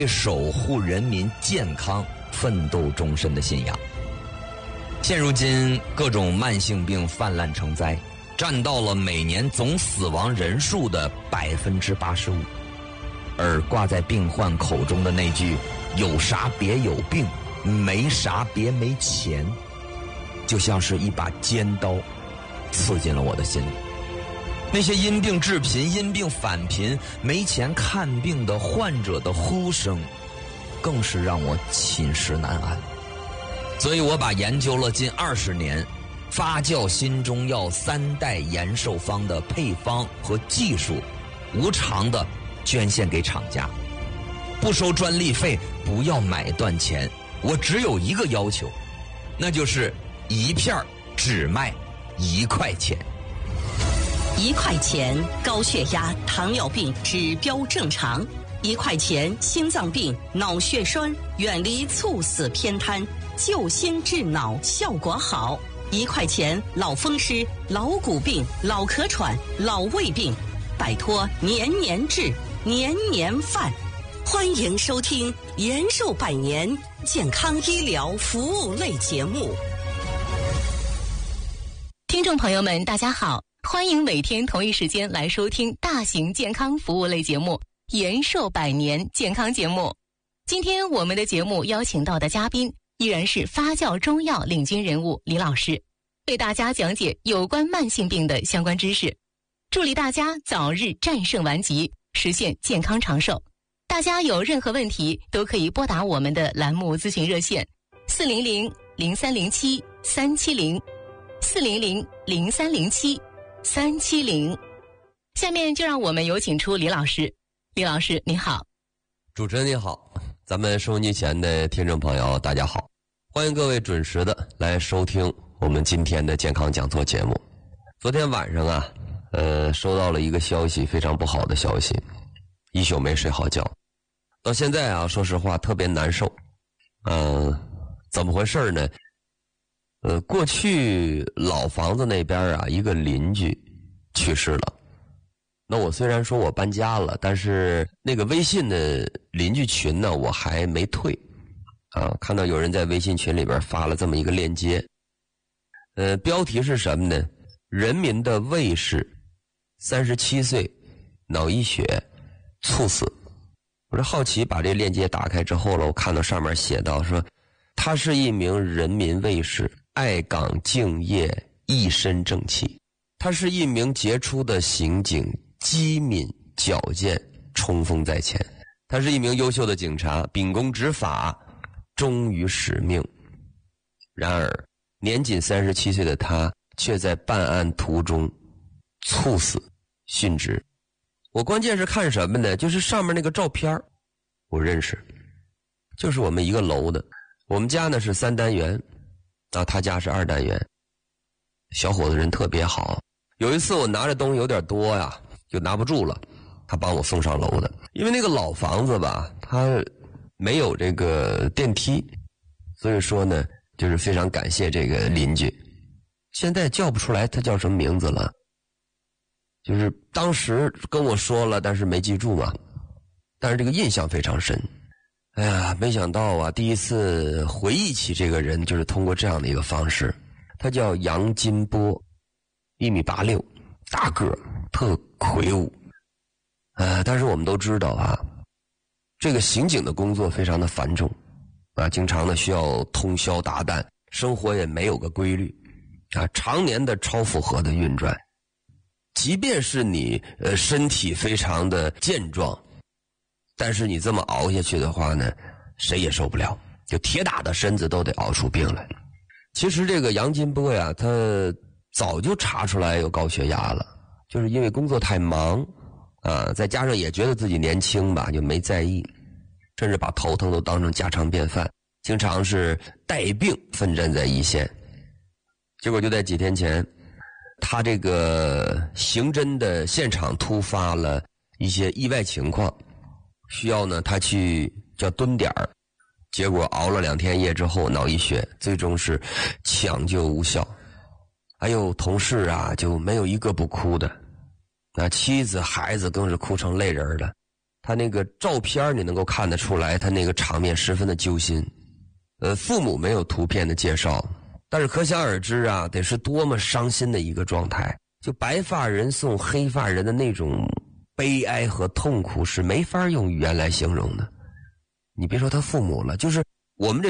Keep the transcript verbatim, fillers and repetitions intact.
守护人民健康奋斗终身的信仰。现如今各种慢性病泛滥成灾，占到了每年总死亡人数的百分之八十五。而挂在病患口中的那句“有啥别有病，没啥别没钱”，就像是一把尖刀，刺进了我的心里。那些因病致贫、因病返贫、没钱看病的患者的呼声，更是让我寝食难安。所以我把研究了近二十年发酵新中药三代延寿方的配方和技术，无偿的捐献给厂家，不收专利费，不要买断钱。我只有一个要求，那就是一片只卖一块钱。 一块钱高血压、糖尿病指标正常；一块钱心脏病、脑血栓远离猝死偏瘫，救心治脑效果好；一块钱老风湿、老骨病、老咳喘、老胃病，摆脱年年治、年年犯。欢迎收听延寿百年健康医疗服务类节目。 听众朋友们，大家好。欢迎每天同一时间来收听大型健康服务类节目延寿百年健康节目。今天我们的节目邀请到的嘉宾依然是发酵中药领军人物李老师，为大家讲解有关慢性病的相关知识，助力大家早日战胜顽疾，实现健康长寿。大家有任何问题都可以拨打我们的栏目咨询热线四零零零三零七三七零四零零零三零七三七零。下面就让我们有请出李老师。李老师您好。 主持人你好，咱们收音机前的听众朋友大家好，欢迎各位准时的来收听我们今天的健康讲座节目。昨天晚上啊呃，收到了一个消息，非常不好的消息，一宿没睡好觉，到现在啊说实话特别难受。嗯、呃，怎么回事呢？呃，过去老房子那边啊，一个邻居去世了。那我虽然说我搬家了，但是那个微信的邻居群呢，我还没退啊。看到有人在微信群里边发了这么一个链接，呃，标题是什么呢？人民的卫士，三十七岁，脑溢血，猝死。我这好奇把这链接打开之后了，我看到上面写到说，他是一名人民卫士。爱岗敬业，一身正气。他是一名杰出的刑警，机敏矫健，冲锋在前。他是一名优秀的警察，秉公执法，忠于使命。然而，年仅三十七岁的他，却在办案途中猝死殉职。我关键是看什么呢？就是上面那个照片，我认识，就是我们一个楼的。我们家呢是三单元。啊，他家是二单元，小伙子人特别好。有一次我拿着东西有点多呀，就拿不住了，他帮我送上楼的。因为那个老房子吧，它没有这个电梯，所以说呢，就是非常感谢这个邻居。现在叫不出来他叫什么名字了，就是当时跟我说了，但是没记住嘛。但是这个印象非常深。哎呀，没想到啊，第一次回忆起这个人，就是通过这样的一个方式。他叫杨金波，一米八六，大个儿，特魁梧。呃，但是我们都知道啊，这个刑警的工作非常的繁重啊，经常呢需要通宵达旦，生活也没有个规律啊，常年的超负荷的运转。即便是你呃身体非常的健壮，但是你这么熬下去的话呢，谁也受不了，就铁打的身子都得熬出病来。其实这个杨金波呀，他早就查出来有高血压了，就是因为工作太忙啊，再加上也觉得自己年轻吧，就没在意，甚至把头疼都当成家常便饭，经常是带病奋战在一线。结果就在几天前，他这个刑侦的现场突发了一些意外情况，需要呢他去叫蹲点儿，结果熬了两天夜之后脑溢血，最终是抢救无效。还有同事啊，就没有一个不哭的，那妻子孩子更是哭成泪人了。 他那个照片你能够看得出来，他那个场面十分的揪心。呃，父母没有图片的介绍，但是可想而知啊，得是多么伤心的一个状态。就白发人送黑发人的那种悲哀和痛苦是没法用语言来形容的。你别说他父母了，就是我们这